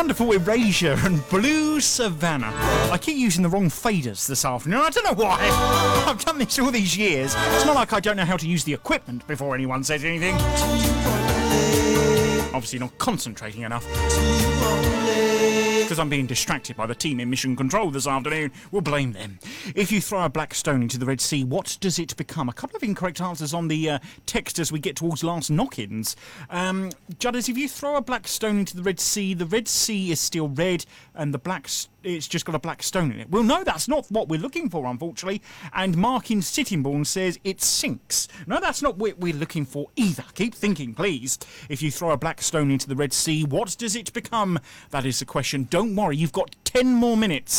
wonderful Erasure and Blue Savannah. I keep using the wrong faders this afternoon. I don't know why. I've done this all these years. It's not like I don't know how to use the equipment before anyone says anything. Obviously not concentrating enough. Because I'm being distracted by the team in Mission Control this afternoon. We'll blame them. If you throw a black stone into the Red Sea, what does it become? A couple of incorrect answers on the text as we get towards last knock-ins. Judders, if you throw a black stone into the Red Sea is still red, and it's just got a black stone in it. Well, no, that's not what we're looking for, unfortunately. And Mark in Sittingbourne says it sinks. No, that's not what we're looking for either. Keep thinking, please. If you throw a black stone into the Red Sea, what does it become? That is the question. Don't worry, you've got 10 more minutes.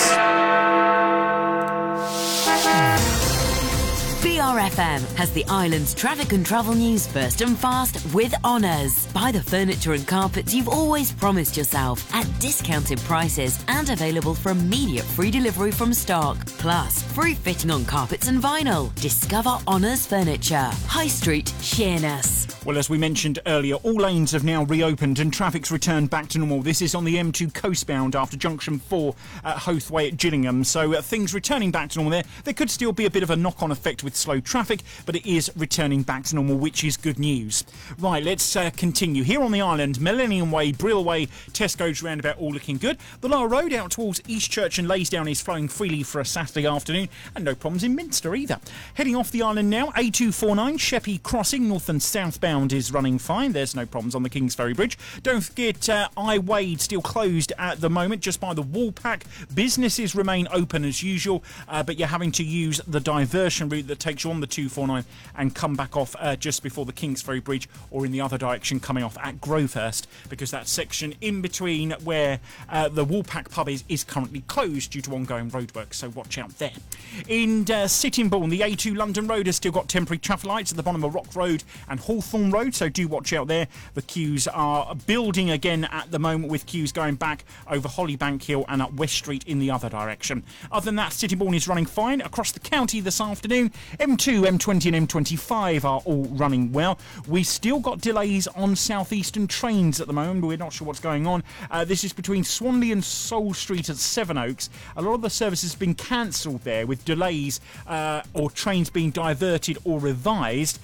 BRFM has the island's traffic and travel news first and fast with Honours. Buy the furniture and carpets you've always promised yourself at discounted prices and available for immediate free delivery from stock. Plus, free fitting on carpets and vinyl. Discover Honours Furniture. High Street, Sheerness. Well, as we mentioned earlier, all lanes have now reopened and traffic's returned back to normal. This is on the M2 coastbound after Junction 4 at Hoathway at Gillingham. So things returning back to normal there. There could still be a bit of a knock-on effect with slow traffic, but it is returning back to normal, which is good news. Right, let's continue. Here on the island, Millennium Way, Brill Way, Tesco's roundabout, all looking good. The lower road out towards Eastchurch and Laysdown is flowing freely for a Saturday afternoon, and no problems in Minster either. Heading off the island now, A249, Sheppey Crossing, north and southbound is running fine. There's no problems on the Kingsferry Bridge. Don't forget I Wade still closed at the moment, just by the Woolpack. Businesses remain open as usual, but you're having to use the diversion route that takes you on the 249 and come back off just before the Kingsferry Bridge, or in the other direction coming off at Grovehurst, because that section in between where the Woolpack pub is currently closed due to ongoing roadwork, so watch out there. In Sittingbourne, the A2 London Road has still got temporary traffic lights at the bottom of Rock Road and Hawthorne Road, so do watch out there. The queues are building again at the moment, with queues going back over Hollybank Hill and up West Street in the other direction. Other than that, Sittingbourne is running fine. Across the county this afternoon, M2, M20 and M25 are all running well. We still got delays on southeastern trains at the moment, but we're not sure what's going on. This is between Swanley and Soul Street at Sevenoaks. A lot of the services have been cancelled there, with delays or trains being diverted or revised.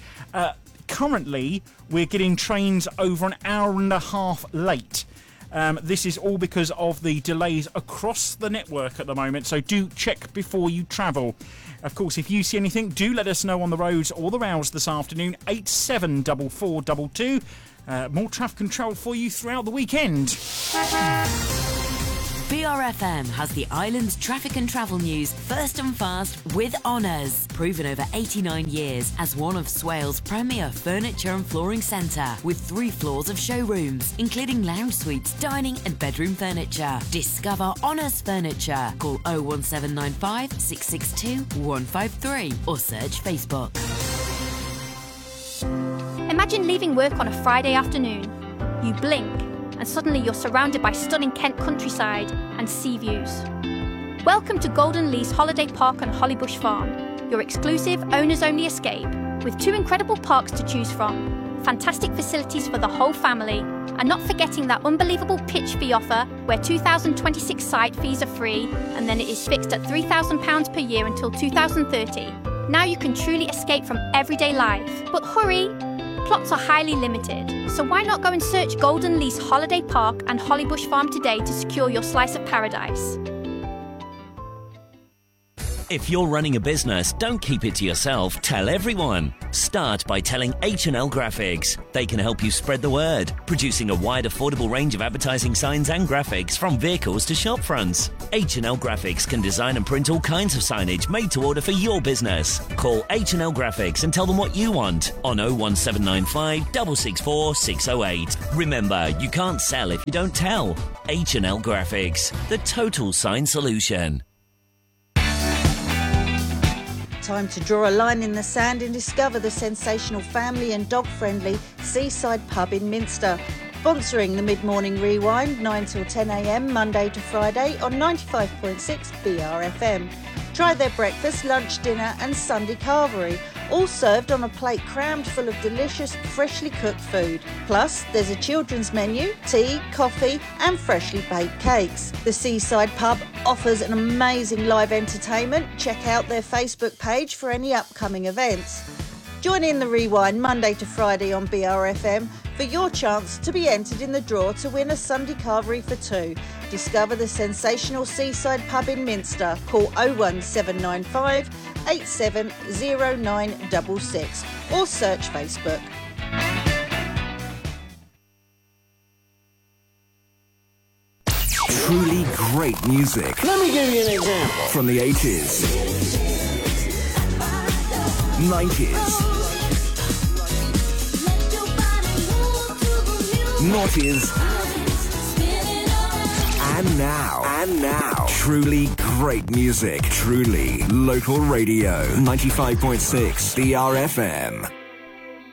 Currently, we're getting trains over an hour and a half late. This is all because of the delays across the network at the moment, so do check before you travel. Of course, if you see anything, do let us know on the roads or the rails this afternoon. 874422. More traffic control for you throughout the weekend. BRFM has the island's traffic and travel news first and fast with Honours. Proven over 89 years as one of Swales' premier furniture and flooring centre, with 3 floors of showrooms, including lounge suites, dining and bedroom furniture. Discover Honours Furniture. Call 01795 662 153 or search Facebook. Imagine leaving work on a Friday afternoon. You blink, and suddenly you're surrounded by stunning Kent countryside and sea views. Welcome to Golden Lease Holiday Park on Hollybush Farm, your exclusive owners-only escape, with 2 incredible parks to choose from, fantastic facilities for the whole family, and not forgetting that unbelievable pitch fee offer where 2026 site fees are free, and then it is fixed at £3,000 per year until 2030. Now you can truly escape from everyday life. But hurry! Plots are highly limited, so why not go and search Golden Lease Holiday Park and Hollybush Farm today to secure your slice of paradise. If you're running a business, don't keep it to yourself, tell everyone. Start by telling H&L Graphics. They can help you spread the word, producing a wide affordable range of advertising signs and graphics, from vehicles to shop fronts. H&L Graphics can design and print all kinds of signage made to order for your business. Call H&L Graphics and tell them what you want on 01795 664 608. Remember, you can't sell if you don't tell. H&L Graphics, the total sign solution. Time to draw a line in the sand and discover the sensational family and dog-friendly Seaside Pub in Minster. Sponsoring the Mid-Morning Rewind, 9 till 10 a.m, Monday to Friday on 95.6 BRFM. Try their breakfast, lunch, dinner and Sunday carvery, all served on a plate crammed full of delicious, freshly cooked food. Plus, there's a children's menu, tea, coffee and freshly baked cakes. The Seaside Pub offers an amazing live entertainment. Check out their Facebook page for any upcoming events. Join in the Rewind Monday to Friday on BRFM for your chance to be entered in the draw to win a Sunday carvery for two. Discover the sensational Seaside Pub in Minster. Call 01795 870966 or search Facebook. Truly great music. Let me give you an example. From the 80s, 90s, noughties, and now, truly great music. Truly local radio. 95.6 BRFM.